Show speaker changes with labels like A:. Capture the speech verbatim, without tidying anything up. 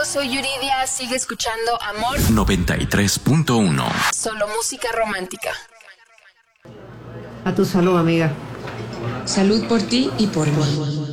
A: soy Yuridia, sigue escuchando Amor
B: noventa y tres punto uno.
A: Solo música romántica.
C: A tu salud, amiga.
D: Salud por ti y por mí.